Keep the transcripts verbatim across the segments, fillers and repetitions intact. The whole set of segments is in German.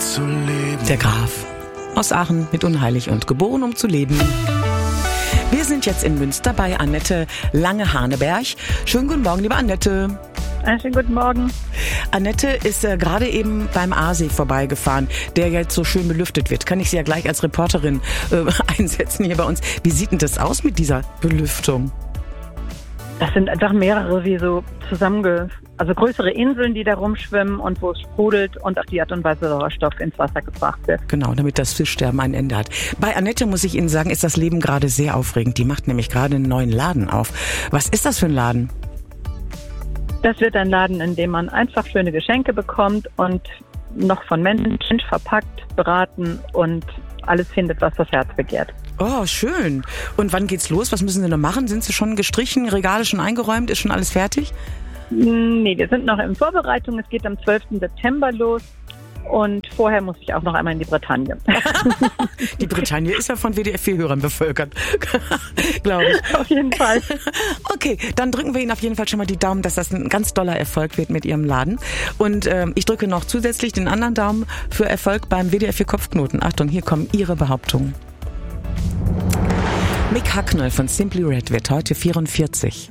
zu leben. Der Graf aus Aachen mit Unheilig und geboren, um zu leben. Wir sind jetzt in Münster bei Annette Lange-Haneberg. Schönen guten Morgen, liebe Annette. Einen schönen guten Morgen. Annette ist äh, gerade eben beim Aasee vorbeigefahren, der jetzt so schön belüftet wird. Kann ich Sie ja gleich als Reporterin äh, einsetzen hier bei uns. Wie sieht denn das aus mit dieser Belüftung? Das sind einfach mehrere, wie so zusammenge... Also größere Inseln, die da rumschwimmen und wo es sprudelt und auf die Art und Weise Sauerstoff ins Wasser gebracht wird. Genau, damit das Fischsterben ein Ende hat. Bei Annette, muss ich Ihnen sagen, ist das Leben gerade sehr aufregend. Die macht nämlich gerade einen neuen Laden auf. Was ist das für ein Laden? Das wird ein Laden, in dem man einfach schöne Geschenke bekommt und noch von Menschen verpackt, beraten und alles findet, was das Herz begehrt. Oh, schön. Und wann geht's los? Was müssen Sie noch machen? Sind Sie schon gestrichen, Regale schon eingeräumt? Ist schon alles fertig? Nee, wir sind noch in Vorbereitung. Es geht am zwölften September los. Und vorher muss ich auch noch einmal in die Bretagne. Die Bretagne ist ja von W D F vier-Hörern bevölkert, glaube ich. Auf jeden Fall. Okay, dann drücken wir Ihnen auf jeden Fall schon mal die Daumen, dass das ein ganz doller Erfolg wird mit Ihrem Laden. Und ähm, ich drücke noch zusätzlich den anderen Daumen für Erfolg beim W D F vier Kopfknoten. Achtung, hier kommen Ihre Behauptungen. Mick Hucknall von Simply Red wird heute vierundvierzig.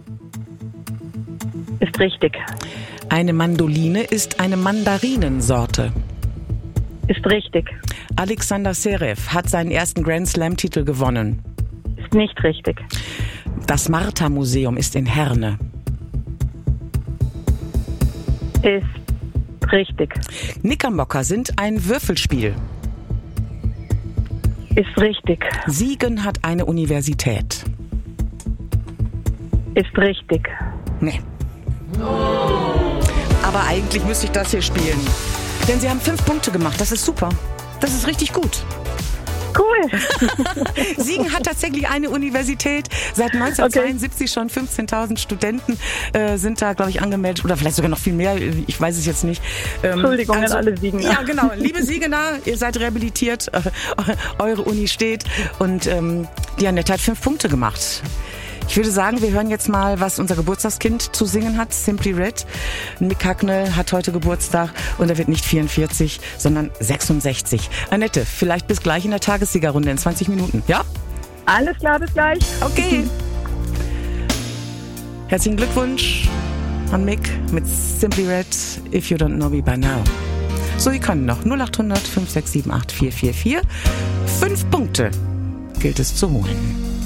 Ist richtig. Eine Mandoline ist eine Mandarinensorte. Ist richtig. Alexander Zverev hat seinen ersten Grand Slam-Titel gewonnen. Ist nicht richtig. Das Martha-Museum ist in Herne. Ist richtig. Knickerbocker sind ein Würfelspiel. Ist richtig. Siegen hat eine Universität. Ist richtig. Nee. Aber eigentlich müsste ich das hier spielen. Denn Sie haben fünf Punkte gemacht. Das ist super. Das ist richtig gut. Cool. Siegen hat tatsächlich eine Universität. Seit neunzehnhundertzweiundsiebzig schon fünfzehntausend Studenten äh, sind da, glaube ich, angemeldet. Oder vielleicht sogar noch viel mehr. Ich weiß es jetzt nicht. Ähm, Entschuldigung also, an alle Siegener. Ja, genau. Liebe Siegener, ihr seid rehabilitiert. Äh, eure Uni steht. Und ähm, die Annette hat fünf Punkte gemacht. Ich würde sagen, wir hören jetzt mal, was unser Geburtstagskind zu singen hat, Simply Red. Mick Hucknall hat heute Geburtstag und er wird nicht vierundvierzig, sondern sechsundsechzig. Annette, vielleicht bis gleich in der Tagessiegerrunde in zwanzig Minuten, ja? Alles klar, bis gleich. Okay. Herzlichen Glückwunsch an Mick mit Simply Red, If You Don't Know Me By Now. So, ihr könnt noch null acht hundert fünf sechs sieben acht vier vier vier. Fünf Punkte gilt es zu holen.